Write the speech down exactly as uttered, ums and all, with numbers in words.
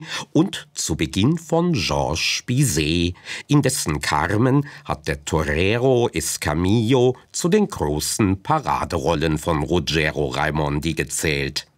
Und zu Beginn von Georges Bizet, in dessen Carmen hat der Torero Escamillo zu den großen Paraderollen von Ruggero Raimondi gezählt.